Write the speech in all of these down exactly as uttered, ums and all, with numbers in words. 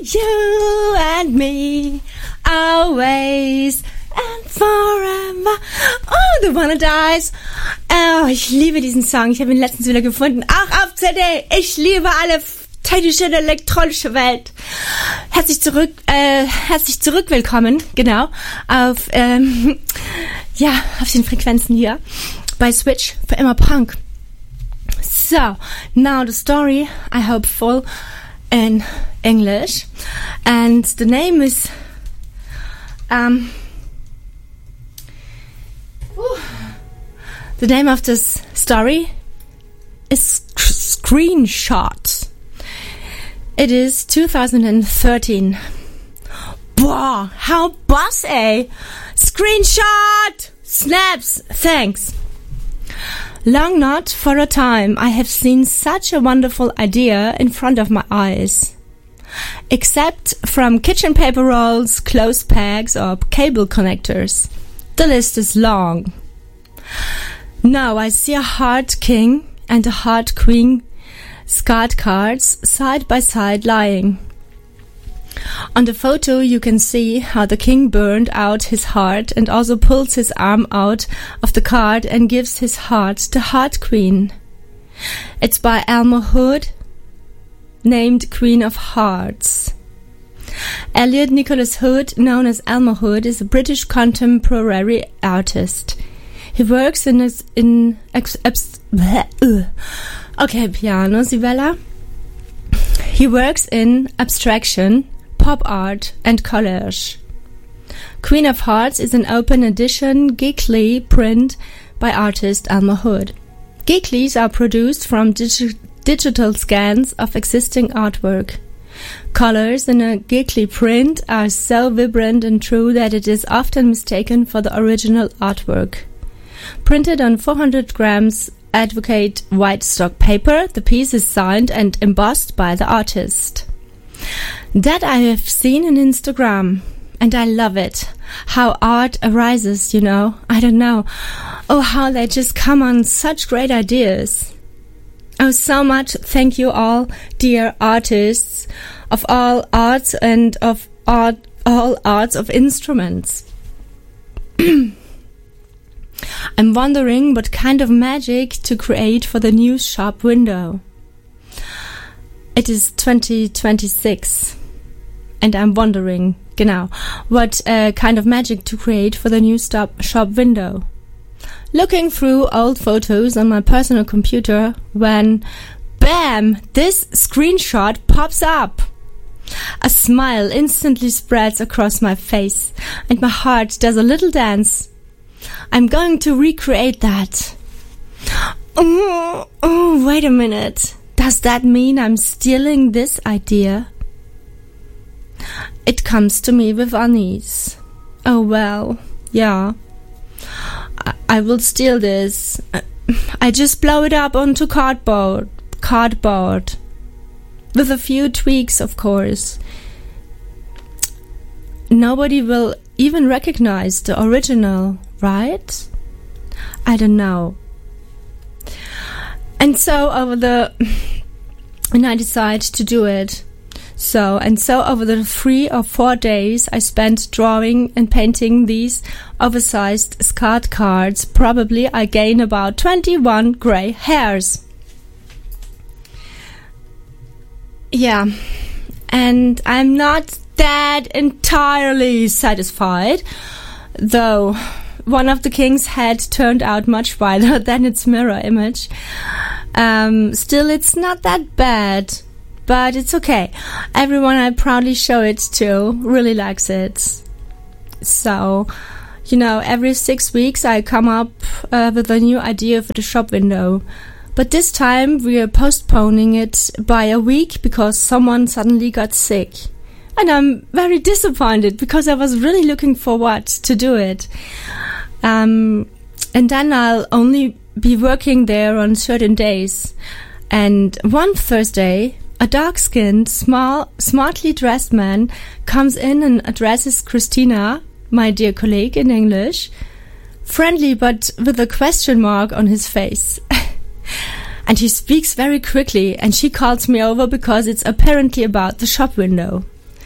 You and me, always and forever. Oh, the Wanna Dies. Oh, ich liebe diesen Song. Ich habe ihn letztens wieder gefunden. Auch auf C D. Ich liebe alle technische und elektronische Welt. Herzlich zurück, äh, herzlich zurück willkommen, genau, auf, ähm, ja, auf den Frequenzen hier bei Switch für immer Punk. So, now the story, I hope full in English, and the name is, um, whew, the name of this story is Screenshot. It is two thousand thirteen. Wow, how bossy! Screenshot! Snaps! Thanks. Long not for a time I have seen such a wonderful idea in front of my eyes. Except from kitchen paper rolls, clothes pegs or cable connectors. The list is long. Now I see a hard king and a hard queen card cards side by side lying. On the photo you can see how the king burned out his heart and also pulls his arm out of the card and gives his heart to Heart Queen. It's by Elmer Hood, named Queen of Hearts. Elliot Nicholas Hood, known as Elmer Hood, is a British contemporary artist. He works in his, in ex, ex, bleh, uh. Okay, piano, Sibella. He works in abstraction, pop art and collage. Queen of Hearts is an open edition Geekly print by artist Elmer Hood. Geeklies are produced from digi- digital scans of existing artwork. Colors in a Geekly print are so vibrant and true that it is often mistaken for the original artwork. Printed on four hundred grams Advocate white stock paper, the piece is signed and embossed by the artist. That I have seen on Instagram, and I love it. How art arises, you know. I don't know. Oh, how they just come on such great ideas. Oh, so much thank you all, dear artists of all arts and of art, all arts of instruments. I'm wondering what kind of magic to create for the new shop window. It is twenty twenty-six, and I'm wondering, genau, what uh, kind of magic to create for the new stop shop window. Looking through old photos on my personal computer when, bam, this screenshot pops up. A smile instantly spreads across my face, and my heart does a little dance. I'm going to recreate that. Oh, oh, wait a minute. Does that mean I'm stealing this idea? It comes to me with unease. Oh well, yeah. I, I will steal this. I just blow it up onto cardboard. Cardboard. With a few tweaks, of course. Nobody will even recognize the original, right? I don't know. And so over the, and I decided to do it. So, and so over the three or four days I spent drawing and painting these oversized card cards, probably I gain about twenty-one grey hairs. Yeah, and I'm not that entirely satisfied, though one of the king's head turned out much wider than its mirror image. Um, still, it's not that bad, but it's okay. Everyone I proudly show it to really likes it. So, you know, every six weeks I come up uh, with a new idea for the shop window. But this time we are postponing it by a week because someone suddenly got sick. And I'm very disappointed because I was really looking forward to do it. Um, and then I'll only be working there on certain days. And one Thursday, a dark-skinned, small, smartly dressed man comes in and addresses Christina, my dear colleague, in English, friendly but with a question mark on his face. And he speaks very quickly, and she calls me over because it's apparently about the shop window.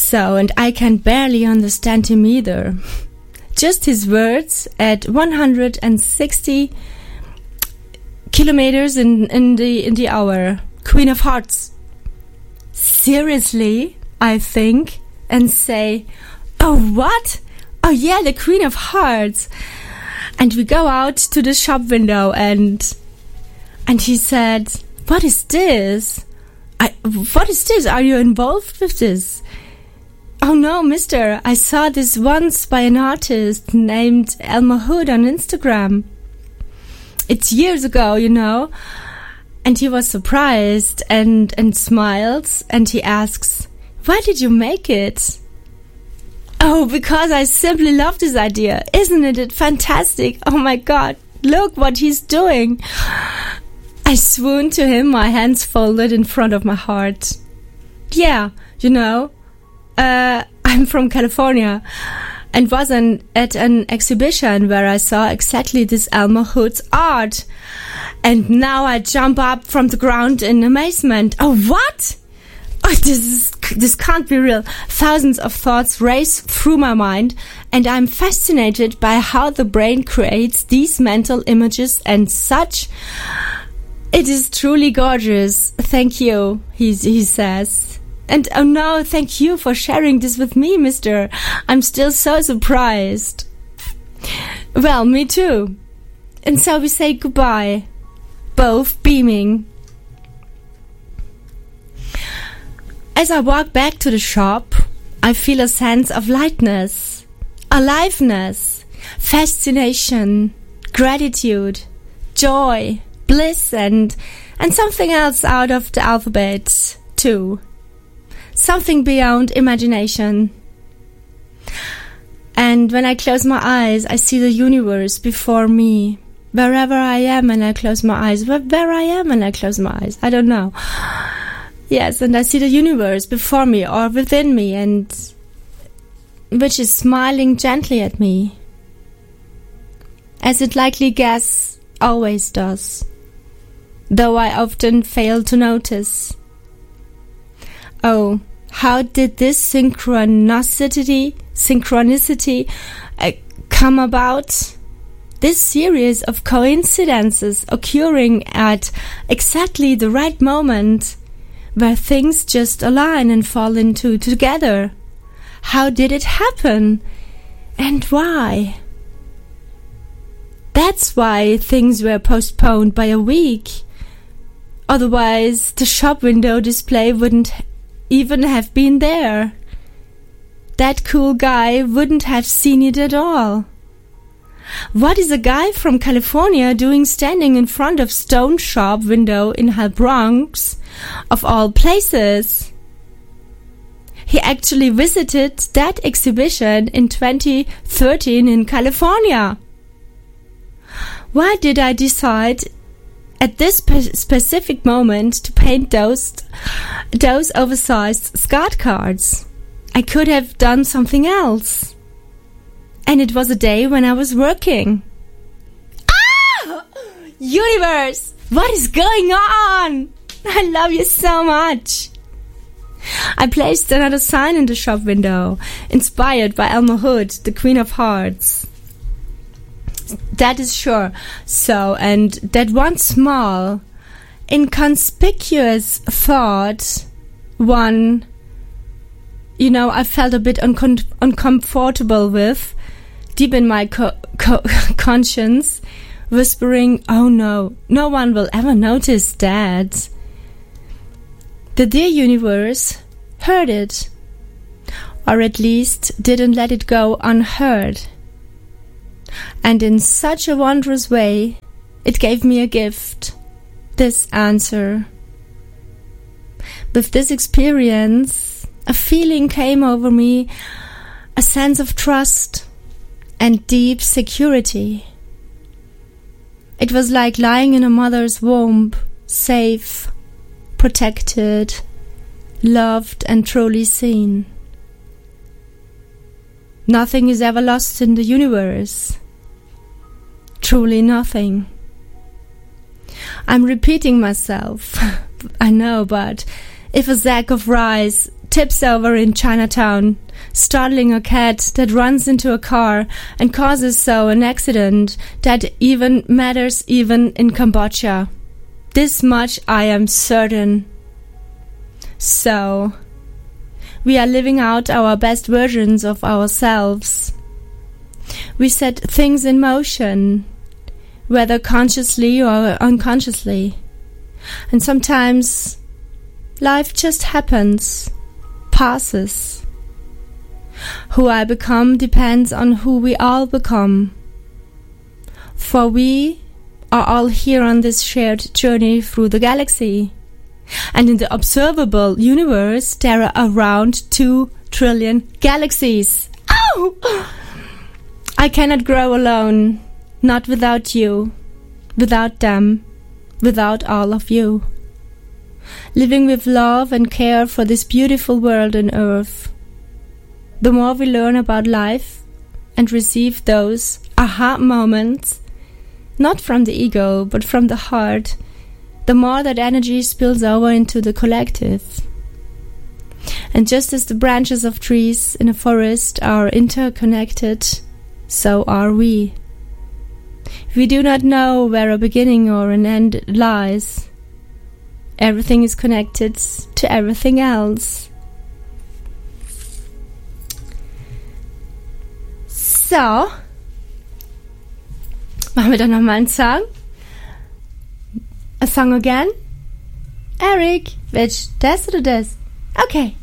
So, and I can barely understand him either. Just his words at one hundred sixty kilometers in, in the in the hour. Queen of Hearts. Seriously, I think, and say, oh, what? Oh yeah, the Queen of Hearts. And we go out to the shop window, and and he said, what is this? I, what is this? Are you involved with this? Oh no, mister, I saw this once by an artist named Elmer Hood on Instagram. It's years ago, you know. And he was surprised and, and smiles, and he asks, why did you make it? Oh, because I simply love this idea. Isn't it fantastic? Oh my God, look what he's doing. I swooned to him, my hands folded in front of my heart. Yeah, you know, uh, I'm from California and was an, at an exhibition where I saw exactly this Elmer Hood's art. And now I jump up from the ground in amazement. Oh, what? Oh, this is, this can't be real. Thousands of thoughts race through my mind, and I'm fascinated by how the brain creates these mental images and such. It is truly gorgeous. Thank you, he, he says. And oh no, thank you for sharing this with me, mister. I'm still so surprised. Well, me too. And so we say goodbye, both beaming. As I walk back to the shop, I feel a sense of lightness, aliveness, fascination, gratitude, joy, bliss, and and something else out of the alphabet too. Something beyond imagination. And when I close my eyes, I see the universe before me. Wherever I am and I close my eyes. Where, where I am and I close my eyes. I don't know. Yes, and I see the universe before me or within me, and which is smiling gently at me. As it likely guess always does. Though I often fail to notice. Oh, how did this synchronicity, synchronicity uh, come about? This series of coincidences occurring at exactly the right moment, where things just align and fall into together. How did it happen? And why? That's why things were postponed by a week. Otherwise, the shop window display wouldn't even have been there. That cool guy wouldn't have seen it at all. What is a guy from California doing standing in front of Stone Shop window in Hell Bronx, of all places? He actually visited that exhibition in twenty thirteen in California. Why did I decide at this spe- specific moment to paint those, those oversized SCART cards? I could have done something else. And it was a day when I was working. Ah! Universe! What is going on? I love you so much. I placed another sign in the shop window, inspired by Elmer Hood, the Queen of Hearts. That is sure. So, and that one small, inconspicuous thought, one, you know, I felt a bit uncom- uncomfortable with, deep in my co- co- conscience, whispering, oh no, no one will ever notice that. The dear universe heard it, or at least didn't let it go unheard. And in such a wondrous way, it gave me a gift, this answer. With this experience, a feeling came over me, a sense of trust and deep security. It was like lying in a mother's womb, safe, protected, loved and truly seen. Nothing is ever lost in the universe. Truly nothing. I'm repeating myself, I know, but if a sack of rice tips over in Chinatown, startling a cat that runs into a car and causes so an accident that even matters even in Cambodia. This much I am certain. So, we are living out our best versions of ourselves. We set things in motion, whether consciously or unconsciously. And sometimes life just happens, passes. Who I become depends on who we all become. For we are all here on this shared journey through the galaxy. And in the observable universe, there are around two trillion galaxies. Ow! I cannot grow alone, not without you, without them, without all of you. Living with love and care for this beautiful world and earth. The more we learn about life and receive those aha moments, not from the ego, but from the heart, the more that energy spills over into the collective. And just as the branches of trees in a forest are interconnected, so are we. We do not know where a beginning or an end lies. Everything is connected to everything else. So, machen wir doch nochmal einen Song. A song again? Eric, which, das oder das? Okay.